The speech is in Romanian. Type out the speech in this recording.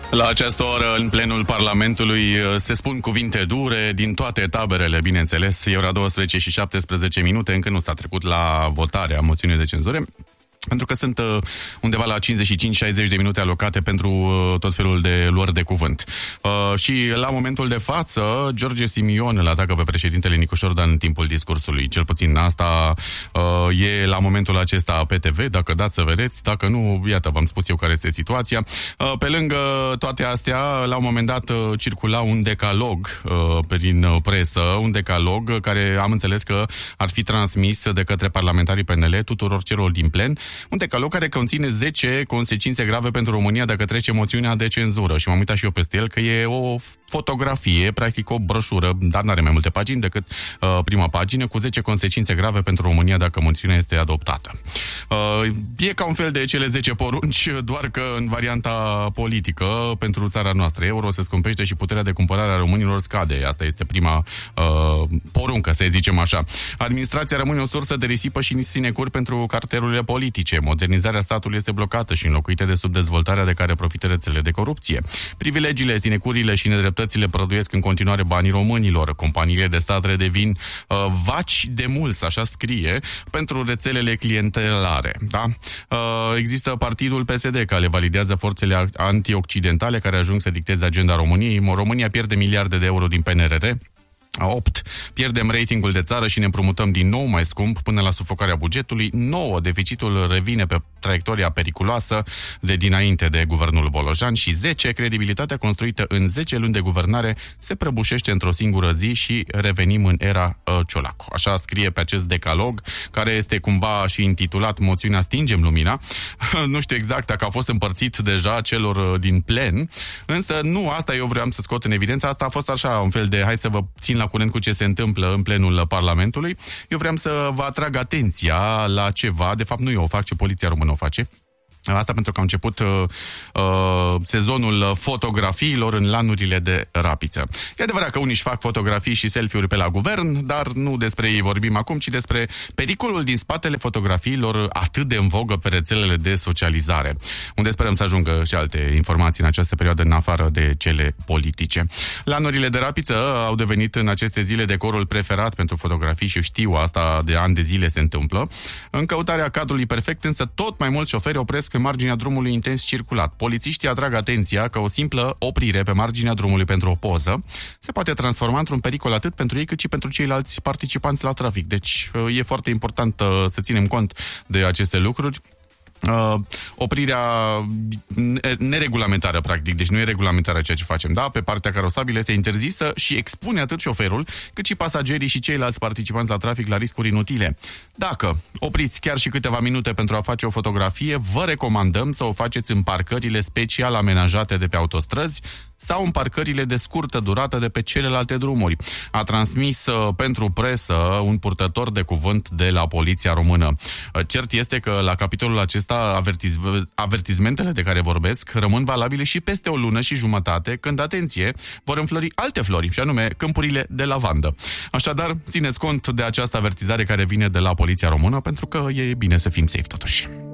La această oră, în plenul Parlamentului, se spun cuvinte dure din toate taberele, bineînțeles. E ora 12 și 17 minute, încă nu s-a trecut la votarea moțiunii de cenzură, pentru că sunt undeva la 55-60 de minute alocate pentru tot felul de luări de cuvânt. Și la momentul de față, George Simion îl atacă pe președintele Nicu Șordan în timpul discursului. Cel puțin asta e la momentul acesta pe TV, dacă dați să vedeți, dacă nu, iată, v-am spus eu care este situația. Pe lângă toate astea, la un moment dat circula un decalog prin presă, un decalog care am înțeles că ar fi transmis de către parlamentarii PNL tuturor celor din plen, un decalog care conține 10 consecințe grave pentru România dacă trece moțiunea de cenzură. Și m-am uitat și eu peste el că e o fotografie, practic o broșură, dar n-are mai multe pagini decât prima pagină, cu 10 consecințe grave pentru România dacă moțiunea este adoptată. E ca un fel de cele 10 porunci, doar că în varianta politică pentru țara noastră. Euro se scumpește și puterea de cumpărare a românilor scade. Asta este prima poruncă, să zicem așa. Administrația rămâne o sursă de risipă și sinecuri pentru cartelurile politice. Modernizarea statului este blocată și înlocuită de subdezvoltarea de care profită rețelele de corupție. Privilegiile, sinecurile și nedreptățile prăduiesc în continuare banii românilor. Companiile de stat redevin vaci de mulți, așa scrie, pentru rețelele clientelare. Da? Există partidul PSD care validează forțele antioccidentale care ajung să dicteze agenda României. România pierde miliarde de euro din PNRR. 8. Pierdem ratingul de țară și ne împrumutăm din nou mai scump până la sufocarea bugetului. 9. Deficitul revine pe traiectoria periculoasă de dinainte de guvernul Bolojan. Și 10. Credibilitatea construită în 10 luni de guvernare se prăbușește într-o singură zi și revenim în era Ciolacu. Așa scrie pe acest decalog, care este cumva și intitulat Moțiunea Stingem Lumina. Nu știu exact dacă a fost împărțit deja celor din plen, însă nu asta eu vreau să scot în evidență. Asta a fost așa un fel de hai să vă țin la curent cu ce se întâmplă în plenul Parlamentului. Eu vreau să vă atrag atenția la ceva, de fapt nu eu o fac, ci Poliția Română o face. Asta pentru că a început sezonul fotografiilor în lanurile de rapiță. E adevărat că unii își fac fotografii și selfie-uri pe la guvern, dar nu despre ei vorbim acum, ci despre pericolul din spatele fotografiilor atât de în vogă pe rețelele de socializare, unde sperăm să ajungă și alte informații în această perioadă în afară de cele politice. Lanurile de rapiță au devenit în aceste zile decorul preferat pentru fotografii și știu asta de ani de zile se întâmplă. În căutarea cadrului perfect, însă tot mai mulți șoferi opresc pe marginea drumului intens circulat. Polițiștii atrag atenția că o simplă oprire pe marginea drumului pentru o poză se poate transforma într-un pericol atât pentru ei cât și pentru ceilalți participanți la trafic. Deci e foarte important să ținem cont de aceste lucruri. Oprirea neregulamentară, practic, deci nu e regulamentară ceea ce facem, da? Pe partea carosabilă este interzisă și expune atât șoferul, cât și pasagerii și ceilalți participanți la trafic la riscuri inutile. Dacă opriți chiar și câteva minute pentru a face o fotografie, vă recomandăm să o faceți în parcările special amenajate de pe autostrăzi sau în parcările de scurtă durată de pe celelalte drumuri. A transmis pentru presă un purtător de cuvânt de la Poliția Română. Cert este că la capitolul acesta avertizmentele de care vorbesc rămân valabile și peste o lună și jumătate, când, atenție, vor înflori alte flori, și anume câmpurile de lavandă. Așadar, țineți cont de această avertizare care vine de la Poliția Română, pentru că e bine să fim safe totuși.